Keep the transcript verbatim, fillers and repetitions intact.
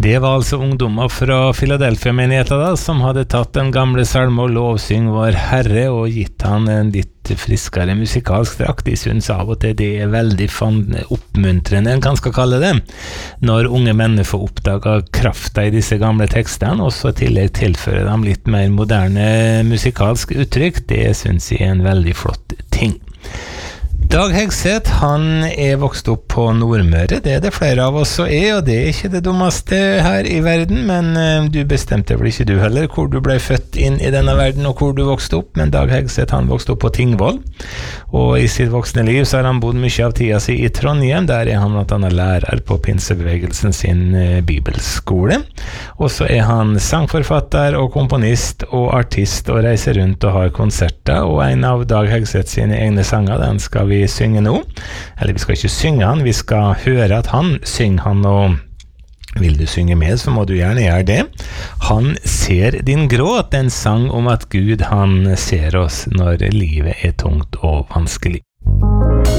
Det var altså ungdommer fra Philadelphia-menigheten da, som hadde tatt den gamle salme og lovsyng vår Herre og gitt han en litt friskere musikalsk drakt. De synes av og til det er veldig oppmuntrende, en kan skal kalle det, når unge menn får oppdaget krafta i disse gamle tekstene, og så i tillegg tilfører dem litt mer moderne musikalsk uttrykk. Det synes jeg er en veldig flott ting. Dag Hegseth, han er vokst opp på Nordmøre, det er det flere av oss som er, og det er ikke det dummeste her i verden, men uh, du bestemte vel ikke du heller hvor du ble født inn i denne verden og hvor du vokste opp, men Dag Hegseth, han vokste opp på Tingvoll, og i sitt voksne liv så har han bodd mye av tida si i Trondheim, der er han blant annet lærer på pinsebevegelsen sin uh, bibelskole, og så er han sangforfatter og komponist og artist og reiser rundt og har konserter, og en av Dag Hegseth sine egne sanger, den skal vi synge nå, eller vi skal ikke synge han, vi skal høre at han synger han, og vil du synge med, så må du gjerne gjøre det. Han ser din gråt, en sang om at Gud han ser oss når livet er tungt og vanskelig.